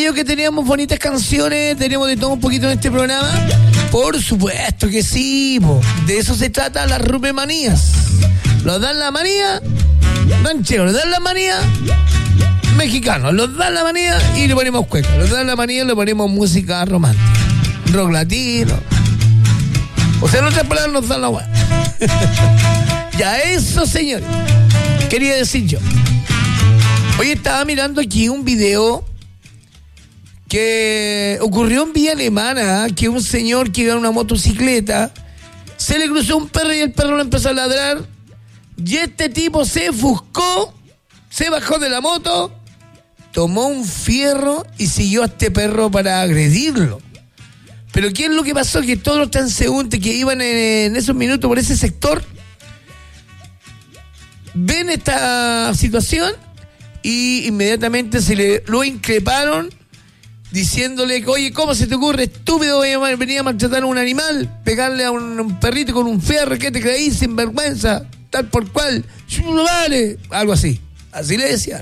yo que teníamos bonitas canciones, tenemos de todo un poquito en este programa. Por supuesto que sí, po. De eso se trata las rupemanías. Los dan la manía rancheros, los dan la manía mexicanos, los dan la manía y le ponemos cueca. Los dan la manía y le ponemos música romántica, rock latino. O sea, en otras palabras nos dan la guay. Ya eso, señores, quería decir yo. Hoy estaba mirando aquí un video que ocurrió en Villa Alemana, que un señor que iba en una motocicleta, se le cruzó un perro y el perro lo empezó a ladrar, y este tipo se ofuscó, se bajó de la moto, tomó un fierro y siguió a este perro para agredirlo. Pero ¿qué es lo que pasó? Que todos los transeúntes que iban en esos minutos por ese sector ven esta situación y inmediatamente lo increparon diciéndole que, oye, ¿cómo se te ocurre, estúpido, venir a maltratar a un animal, pegarle a un perrito con un fierro? ¿Qué te creí, sinvergüenza? Tal por cual, vale, algo así le decían.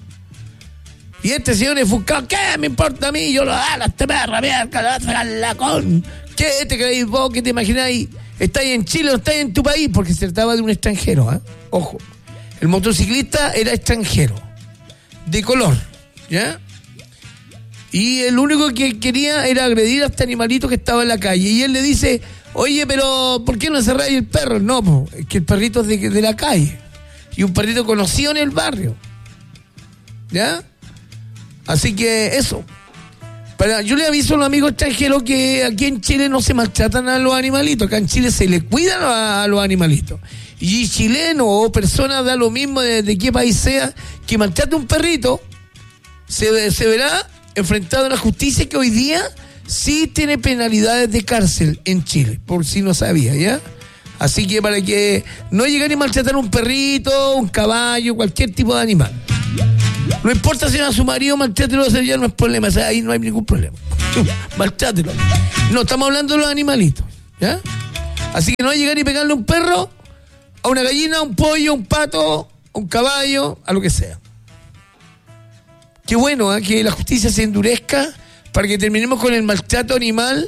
Y este señor enfocado, ¿qué me importa a mí? Yo lo hago a este perro, mierda, lo vas a sacar la con. ¿Qué te creéis vos? ¿Qué te imagináis? ¿Estáis en Chile o estáis en tu país? Porque se trataba de un extranjero, ¿eh? Ojo, el motociclista era extranjero, de color, ¿ya? Y el único que quería era agredir a este animalito que estaba en la calle. Y él le dice, oye, pero ¿por qué no cerráis el perro? No, po, es que el perrito es de la calle. Y un perrito conocido en el barrio, ¿ya? Así que eso. Yo le aviso a los amigos extranjeros que aquí en Chile no se maltratan a los animalitos. Acá en Chile se le cuidan a los animalitos. Y chileno o persona, da lo mismo de qué país sea, que maltrate un perrito, se verá enfrentado a la justicia, que hoy día sí tiene penalidades de cárcel en Chile, por si no sabía, ¿ya? Así que para que no lleguen a maltratar un perrito, un caballo, cualquier tipo de animal. No importa si a su marido, maltrátelo, ya no es problema, o sea, ahí no hay ningún problema. Maltrátelo. No, estamos hablando de los animalitos, ¿ya? Así que no hay llegar y pegarle a un perro, a una gallina, a un pollo, a un pato, a un caballo, a lo que sea. Qué bueno, que la justicia se endurezca para que terminemos con el maltrato animal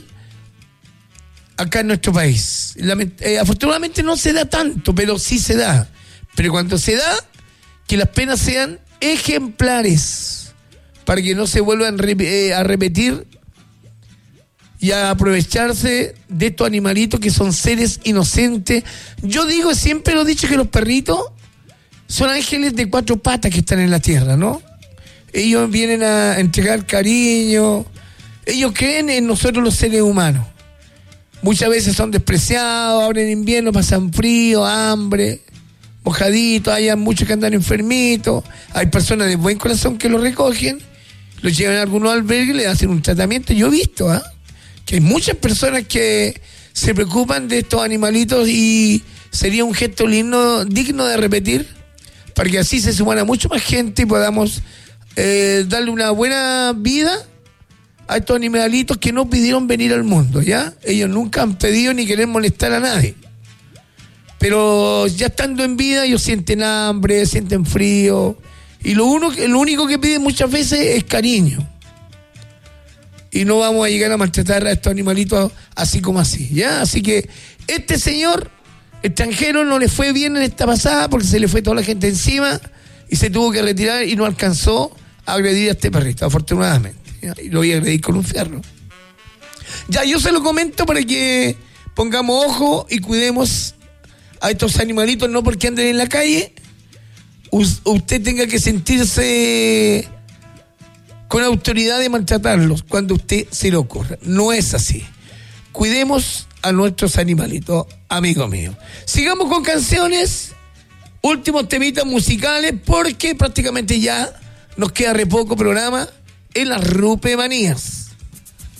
acá en nuestro país. Afortunadamente no se da tanto, pero sí se da. Pero cuando se da, que las penas sean ejemplares para que no se vuelvan a repetir y a aprovecharse de estos animalitos que son seres inocentes. Yo digo, siempre lo he dicho, que los perritos son ángeles de 4 patas que están en la tierra, ¿no? Ellos vienen a entregar cariño, ellos creen en nosotros los seres humanos. Muchas veces son despreciados, ahora en invierno pasan frío, hambre, mojaditos, hay muchos que andan enfermitos, hay personas de buen corazón que los recogen, los llevan a algunos albergues y les hacen un tratamiento. Yo he visto que hay muchas personas que se preocupan de estos animalitos y sería un gesto lindo, digno de repetir, para que así se sumara mucho más gente y podamos darle una buena vida a estos animalitos que no pidieron venir al mundo, ¿ya? Ellos nunca han pedido ni quieren molestar a nadie. Pero ya estando en vida, ellos sienten hambre, sienten frío. Y lo único que piden muchas veces es cariño. Y no vamos a llegar a maltratar a estos animalitos así como así, ¿ya? Así que este señor extranjero no le fue bien en esta pasada porque se le fue toda la gente encima y se tuvo que retirar y no alcanzó a agredir a este perrito, afortunadamente, ¿ya? Y lo voy a agredir con un fierro. Ya, yo se lo comento para que pongamos ojo y cuidemos a estos animalitos, no porque anden en la calle usted tenga que sentirse con autoridad de maltratarlos cuando usted se lo ocurra. No es así. Cuidemos a nuestros animalitos, amigo mío. Sigamos con canciones, últimos temitas musicales, porque prácticamente ya nos queda re poco programa en las Rupemanías.